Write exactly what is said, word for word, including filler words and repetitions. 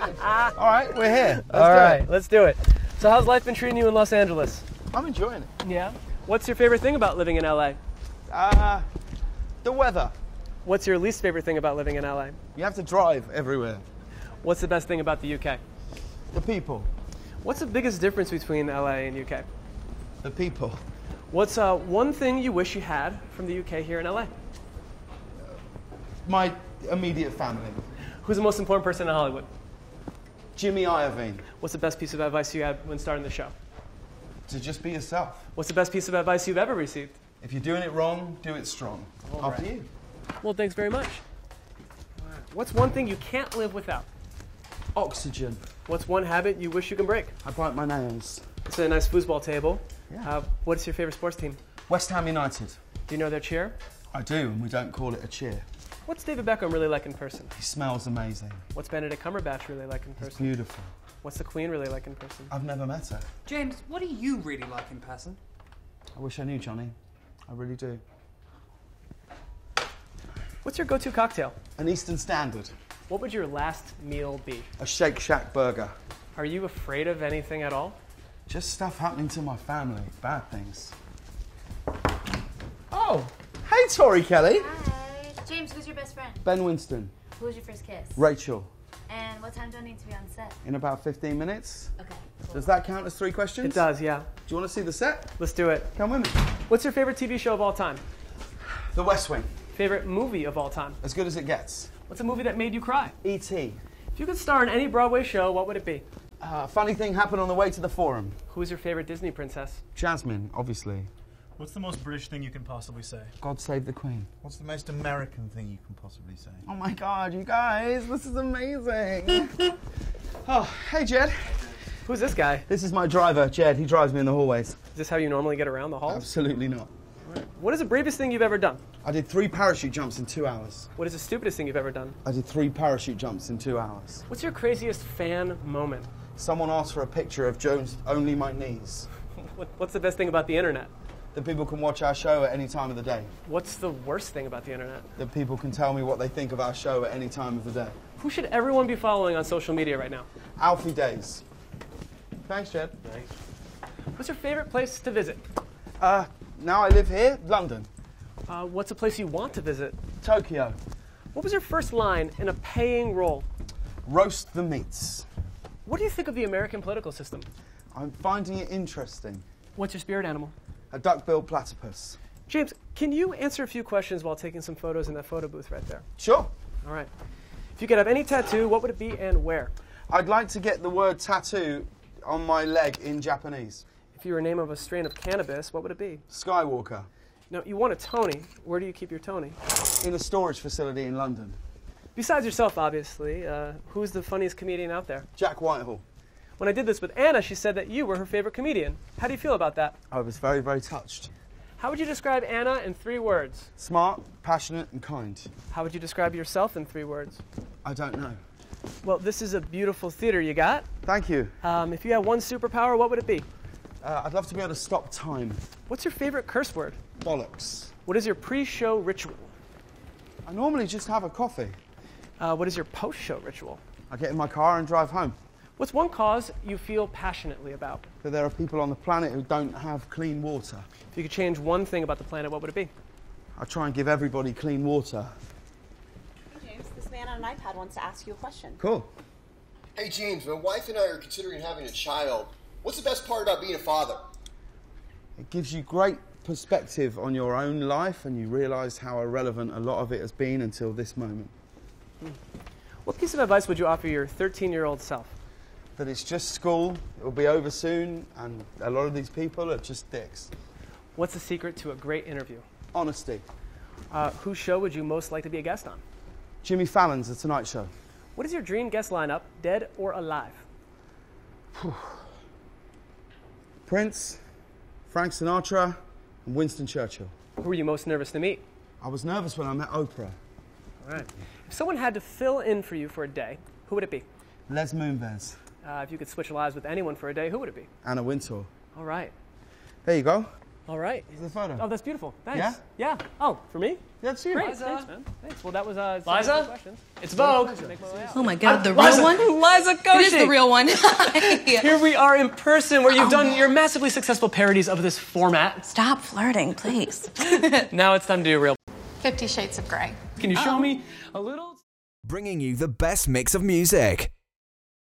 All right, we're here. Let's All do right, it. let's do it. So how's life been treating you in Los Angeles? I'm enjoying it. Yeah. What's your favorite thing about living in L A? Uh, the weather. What's your least favorite thing about living in L A? You have to drive everywhere. What's the best thing about the U K? The people. What's the biggest difference between L A and U K? The people. What's uh, one thing you wish you had from the U K here in L A? My immediate family. Who's the most important person in Hollywood? Jimmy Iovine. What's the best piece of advice you had when starting the show? To just be yourself. What's the best piece of advice you've ever received? If you're doing it wrong, do it strong. All After right. you. Well, thanks very much. What's one thing you can't live without? Oxygen. What's one habit you wish you can break? I bite my nails. It's a nice foosball table. Yeah. Uh, what's your favorite sports team? West Ham United. Do you know their cheer? I do, and we don't call it a cheer. What's David Beckham really like in person? He smells amazing. What's Benedict Cumberbatch really like in He's person? beautiful. What's the Queen really like in person? I've never met her. James, what do you really like in person? I wish I knew, Johnny. I really do. What's your go-to cocktail? An Eastern Standard. What would your last meal be? A Shake Shack burger. Are you afraid of anything at all? Just stuff happening to my family. Bad things. Oh, Hey, Tori Kelly. Hi. James, who's your best friend? Ben Winston. Who was your first kiss? Rachel. And what time do I need to be on set? In about fifteen minutes. Okay. Cool. Does that count as three questions? It does, yeah. Do you want to see the set? Let's do it. Come with me. What's your favorite T V show of all time? The West Wing. Favorite movie of all time? As good as it gets. What's a movie that made you cry? E T If you could star in any Broadway show, what would it be? Uh, funny thing happened on the way to the forum. Who's your favorite Disney princess? Jasmine, obviously. What's the most British thing you can possibly say? God save the Queen. what's the most American thing you can possibly say? Oh my God, you guys, this is amazing. Oh, hey Jed. Who's this guy? This is my driver, Jed. He drives me in the hallways. Is this how you normally get around the halls? Absolutely not. What is the bravest thing you've ever done? I did three parachute jumps in two hours. What is the stupidest thing you've ever done? I did three parachute jumps in two hours. What's your craziest fan moment? Someone asked for a picture of Jones Only My Knees. What- What's the best thing about the internet? That people can watch our show at any time of the day. What's the worst thing about the internet? That people can tell me what they think of our show at any time of the day. Who should everyone be following on social media right now? Alfie Days. Thanks, Jed. Thanks. What's your favorite place to visit? Uh, now I live here, London. Uh, what's a place you want to visit? Tokyo. What was your first line in a paying role? Roast the meats. What do you think of the American political system? I'm finding it interesting. What's your spirit animal? A duck-billed platypus. James, can you answer a few questions while taking some photos in that photo booth right there? Sure. All right. If you could have any tattoo, what would it be and where? I'd like to get the word tattoo on my leg in Japanese. If you were a name of a strain of cannabis, what would it be? Skywalker. Now, you want a Tony. Where do you keep your Tony? In a storage facility in London. Besides yourself, obviously, uh, who's the funniest comedian out there? Jack Whitehall. When I did this with Anna, she said that you were her favorite comedian. How do you feel about that? I was very, very touched. How would you describe Anna in three words? Smart, passionate, and kind. How would you describe yourself in three words? I don't know. Well, this is a beautiful theater you got. Thank you. Um, if you had one superpower, what would it be? Uh, I'd love to be able to stop time. What's your favorite curse word? Bollocks. What is your pre-show ritual? I normally just have a coffee. Uh, what is your post-show ritual? I get in my car and drive home. What's one cause you feel passionately about? That there are people on the planet who don't have clean water. If you could change one thing about the planet, what would it be? I try and give everybody clean water. Hey James, this man on an iPad wants to ask you a question. Cool. Hey James, my wife and I are considering having a child. What's the best part about being a father? It gives you great perspective on your own life and you realise how irrelevant a lot of it has been until this moment. What piece of advice would you offer your thirteen-year-old self? That it's just school, it will be over soon, and a lot of these people are just dicks. What's the secret to a great interview? Honesty. Uh, whose show would you most like to be a guest on? Jimmy Fallon's The Tonight Show. What is your dream guest lineup, dead or alive? Prince, Frank Sinatra, and Winston Churchill. Who were you most nervous to meet? I was nervous when I met Oprah. All right. If someone had to fill in for you for a day, who would it be? Les Moonves. Uh, if you could switch lives with anyone for a day, who would it be? Anna Wintour. All right. There you go. All right. It's the photo. Oh, that's beautiful. Thanks. Yeah? Yeah. Oh, for me? That's you. Great. Liza. Thanks, man. Thanks. Well, that was uh. some Liza? good questions. It's Vogue. Make my way out. Oh my God, the Liza, real one? Liza Koshy. It is the real one. Here we are in person where you've Oh. done your massively successful parodies of this format. Stop flirting, please. Now it's time to do real. Fifty Shades of Grey. Can you show me a little? Bringing you the best mix of music.